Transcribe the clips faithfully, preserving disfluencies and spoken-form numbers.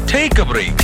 Take a break.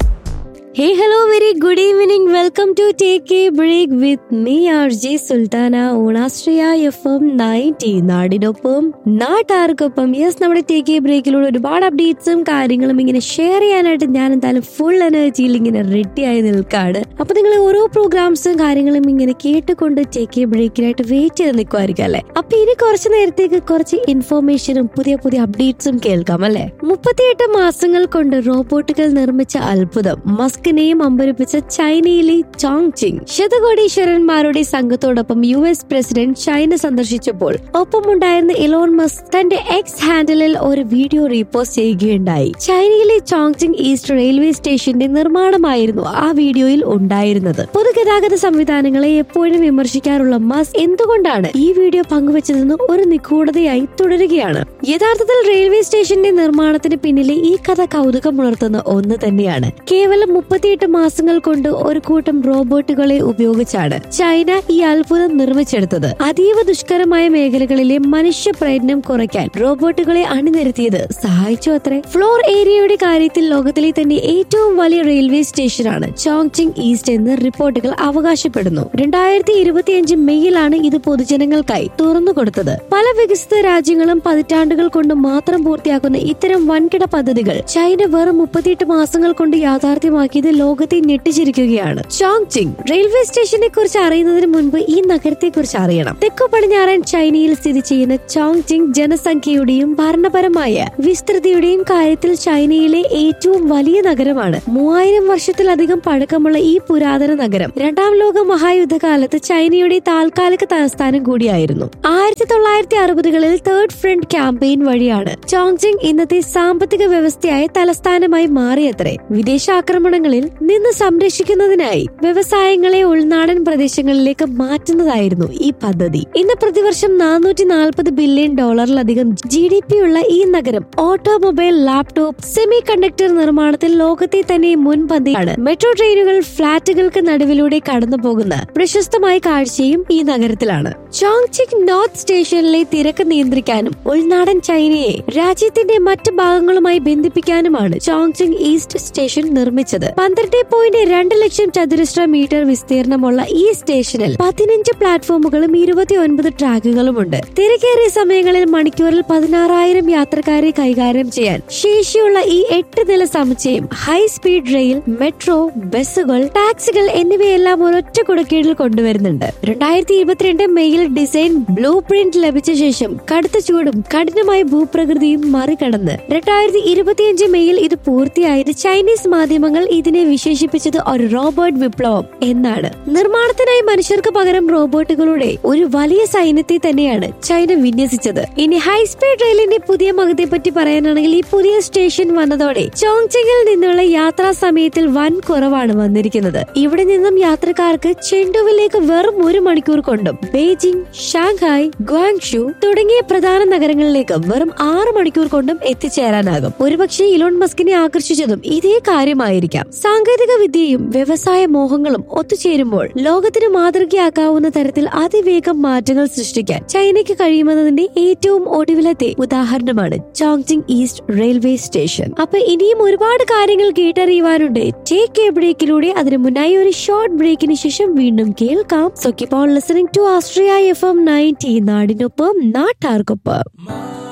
Hey, hello, very good evening. Welcome to Take a Break with me, R J Sultana on Astrea F M ninety. നാടിനൊപ്പം നാട്ടാർക്കൊപ്പം. Yes, നമ്മുടെ take A ബ്രേക്കിലൂടെ ഒരുപാട് അപ്ഡേറ്റ്സും കാര്യങ്ങളും ഇങ്ങനെ share ചെയ്യാനായിട്ട് ഞാൻ എന്തായാലും ഫുൾ എനർജിയിൽ ഇങ്ങനെ റെഡി ആയി നിൽക്കാണ്. അപ്പൊ നിങ്ങൾ ഓരോ പ്രോഗ്രാംസും കാര്യങ്ങളും ഇങ്ങനെ കേട്ടുകൊണ്ട് ടേക്ക് എ ബ്രേക്കിനായിട്ട് വെയിറ്റ് ചെയ്ത് നിൽക്കുമായിരിക്കും അല്ലെ. അപ്പൊ ഇനി കുറച്ച് നേരത്തേക്ക് കുറച്ച് ഇൻഫോർമേഷനും പുതിയ പുതിയ അപ്ഡേറ്റ്സും കേൾക്കാം അല്ലെ. മുപ്പത്തിയെട്ട് മാസങ്ങൾ കൊണ്ട് റോബോട്ടുകൾ നിർമ്മിച്ച അത്ഭുതം മസ്കിനെയും അമ്പരിപ്പിച്ച ചൈനയിലെ ചോങ്ചിങ്. ശതകോടീശ്വരന്മാരുടെ സംഘത്തോടൊപ്പം യു എസ് പ്രസിഡന്റ് ചൈന സന്ദർശിച്ചപ്പോൾ ഒപ്പമുണ്ടായിരുന്ന ഇലോൺ മസ്ക് തന്റെ എക്സ് ഹാൻഡിലിൽ ഒരു വീഡിയോ റീപോസ്റ്റ് ചെയ്യുകയുണ്ടായി. ചൈനയിലെ ചോങ്ചിങ് ഈസ്റ്റ് റെയിൽവേ സ്റ്റേഷന്റെ നിർമ്മാണമായിരുന്നു ആ വീഡിയോയിൽ ഉണ്ടായിരുന്നത്. പൊതുഗതാഗത സംവിധാനങ്ങളെ എപ്പോഴും വിമർശിക്കാറുള്ള മസ്ക് എന്തുകൊണ്ടാണ് ഈ വീഡിയോ പങ്കുവച്ചതെന്ന് ഒരു നിഗൂഢതയായി തുടരുകയാണ്. യഥാർത്ഥത്തിൽ റെയിൽവേ സ്റ്റേഷന്റെ നിർമ്മാണത്തിന് പിന്നിലെ ഈ കഥ കൗതുകമുണർത്തുന്ന ഒന്ന് തന്നെയാണ്. കേവലം മുപ്പത്തിയെട്ട് മാസങ്ങൾ കൊണ്ട് ഒരു കൂട്ടം റോബോട്ടുകളെ ഉപയോഗിച്ചാണ് ചൈന ഈ അത്ഭുതം നിർമ്മിച്ചെടുത്തത്. അതീവ ദുഷ്കരമായ മേഖലകളിലെ മനുഷ്യ പ്രയത്നം കുറയ്ക്കാൻ റോബോട്ടുകളെ അണിനിരത്തിയത് സഹായിച്ചു അത്രേ. ഫ്ലോർ ഏരിയയുടെ കാര്യത്തിൽ ലോകത്തിലെ തന്നെ ഏറ്റവും വലിയ റെയിൽവേ സ്റ്റേഷനാണ് ചോങ്ചിങ് ഈസ്റ്റ് എന്ന് റിപ്പോർട്ടുകൾ അവകാശപ്പെടുന്നു. രണ്ടായിരത്തി ഇരുപത്തിയഞ്ച് മെയ്യിലാണ് ഇത് പൊതുജനങ്ങൾക്കായി തുറന്നു കൊടുത്തത്. പല വികസിത രാജ്യങ്ങളും പതിറ്റാണ്ടുകൾ കൊണ്ട് മാത്രം പൂർത്തിയാക്കുന്ന ഇത്തരം വൻകിട പദ്ധതികൾ ചൈന വെറും മുപ്പത്തിയെട്ട് മാസങ്ങൾ കൊണ്ട് യാഥാർത്ഥ്യമാക്കിയത് ലോകത്തെ ഞെട്ടിച്ചിരിക്കുകയാണ്. ചോങ്ചിങ് റെയിൽവേ സ്റ്റേഷനെ കുറിച്ച് അറിയുന്നതിന് മുൻപ് ഈ നഗരത്തെ കുറിച്ച് അറിയണം. തെക്കു പടിഞ്ഞാറൻ ചൈനയിൽ സ്ഥിതി ചെയ്യുന്ന ചോങ്ചിങ് ജനസംഖ്യയുടെയും ഭരണപരമായ വിസ്തൃതിയുടെയും കാര്യത്തിൽ ചൈനയിലെ ഏറ്റവും വലിയ നഗരമാണ്. മൂവായിരം വർഷത്തിലധികം പഴക്കമുള്ള ഈ പുരാതന നഗരം രണ്ടാം ലോക മഹായുദ്ധകാലത്ത് ചൈനയുടെ താൽക്കാലിക തലസ്ഥാനം കൂടിയായിരുന്നു. ആയിരത്തി തൊള്ളായിരത്തി അറുപതുകളിൽ തേർഡ് ഫ്രണ്ട് ക്യാമ്പയിൻ വഴിയാണ് ചോങ്ചിങ് ഇന്നത്തെ സാമ്പത്തിക വ്യവസ്ഥയായ തലസ്ഥാനമായി മാറിയത്രേ. വിദേശാക്രമണങ്ങളിൽ നിന്ന് സംരക്ഷിക്കുന്നതിനായി വ്യവസായങ്ങളെ ഉൾനാടൻ പ്രദേശങ്ങളിലേക്ക് മാറ്റുന്നതായിരുന്നു ഈ പദ്ധതി. ഇന്ന് പ്രതിവർഷം നാനൂറ്റി നാൽപ്പത് ബില്യൺ ഡോളറിലധികം ജി ഡി പി ഉള്ള ഈ നഗരം ഓട്ടോമൊബൈൽ, ലാപ്ടോപ്പ്, സെമി കണ്ടക്ടർ നിർമ്മാണത്തിൽ ലോകത്തെ തന്നെ മുൻപന്തിയാണ്. മെട്രോ ട്രെയിനുകൾ ഫ്ളാറ്റുകൾക്ക് നടുവിലൂടെ കടന്നു പോകുന്ന പ്രശസ്തമായ കാഴ്ചയും ഈ നഗരത്തിലാണ്. ചോങ്ചിങ് നോർത്ത് സ്റ്റേഷനിലെ തിരക്ക് നിയന്ത്രിക്കാനും ഉൾനാടൻ ചൈനയെ രാജ്യത്തിന്റെ മറ്റ് ഭാഗങ്ങളുമായി ബന്ധിപ്പിക്കാനുമാണ് ചോങ്ചിങ് ഈസ്റ്റ് സ്റ്റേഷൻ നിർമ്മിച്ചത്. പന്ത്രണ്ട് പോയിന്റ് രണ്ട് ലക്ഷം ചതുരശ്ര മീറ്റർ വിസ്തീർണമുള്ള ഈ സ്റ്റേഷനിൽ പതിനഞ്ച് പ്ലാറ്റ്ഫോമുകളും ഇരുപത്തി ഒൻപത് ട്രാക്കുകളുമുണ്ട്. തിരക്കേറിയ സമയങ്ങളിൽ മണിക്കൂറിൽ പതിനാറായിരം യാത്രക്കാരെ കൈകാര്യം ചെയ്യാൻ ശേഷിയുള്ള ഈ എട്ട് നില സമുച്ചയം ഹൈ സ്പീഡ് റെയിൽ, മെട്രോ, ബസ്സുകൾ, ടാക്സികൾ എന്നിവയെല്ലാം ഒരൊറ്റ കുടക്കീഴിൽ കൊണ്ടുവരുന്നുണ്ട്. രണ്ടായിരത്തി ഇരുപത്തിരണ്ട് മെയ്യിൽ ഡിസൈൻ ബ്ലൂ പ്രിന്റ് ലഭിച്ച ശേഷം കടുത്ത ചൂടും കഠിനമായ ഭൂപ്രകൃതിയും മറികടന്ന് രണ്ടായിരത്തി ഇരുപത്തിയഞ്ച് മെയ്യിൽ ഇത് പൂർത്തിയായത് ചൈനീസ് മാധ്യമങ്ങൾ ഇതിനെ വിശേഷിപ്പിച്ചത് ഒരു റോബോട്ട് വിപ്ലവം എന്നാണ്. നിർമ്മാണത്തിനായി മനുഷ്യർക്ക് പകരം റോബോട്ടുകളുടെ ഒരു വലിയ സൈന്യത്തെ തന്നെയാണ് ചൈന വിന്യസിച്ചത്. ഇനി ഹൈസ്പീഡ് റെയിലിന്റെ പുതിയ മകത്തെ പറ്റി പറയാനാണെങ്കിൽ ഈ പുതിയ സ്റ്റേഷൻ വന്നതോടെ ചോങ്ചിങ്ങിൽ നിന്നുള്ള യാത്രാ സമയത്തിൽ വൻ കുറവാണ് വന്നിരിക്കുന്നത്. ഇവിടെ നിന്നും യാത്രക്കാർക്ക് ചെണ്ടുവിലേക്ക് വെറും ഒരു മണിക്കൂർ കൊണ്ടും ബെയ്ജിംഗ്, ഷാങ്ഹായ്, ഗ്വാങ്ഷു തുടങ്ങിയ പ്രധാന നഗരങ്ങളിലേക്ക് വെറും ആറ് മണിക്കൂർ കൊണ്ടും എത്തിച്ചേരാനാകും. ഒരുപക്ഷെ ഇലോൺ മസ്കിനെ ആകർഷിച്ചതും ഇതേ കാര്യമായിരിക്കാം. സാങ്കേതിക വിദ്യയും വ്യവസായ മോഹങ്ങളും ഒത്തുചേരുമ്പോൾ ലോകത്തിന് മാതൃകയാക്കാവുന്ന തരത്തിൽ അതിവേഗം മാറ്റങ്ങൾ സൃഷ്ടിക്കാൻ ചൈനയ്ക്ക് കഴിയുമെന്നതിന്റെ ഏറ്റവും ഒടുവിലത്തെ ഉദാഹരണമാണ് ചോങ്ചിങ് ഈസ്റ്റ് റെയിൽവേ സ്റ്റേഷൻ. അപ്പൊ ഇനിയും ഒരുപാട് കാര്യങ്ങൾ കേട്ടറിയുവാനുണ്ട് ടേക്ക് എ ബ്രേക്കിലൂടെ. അതിനു മുന്നായി ഒരു ഷോർട്ട് ബ്രേക്കിന് ശേഷം വീണ്ടും കേൾക്കാം. So keep on listening to Austria F M ninety. നാടിനൊപ്പം നാട്ടാർക്കൊപ്പം.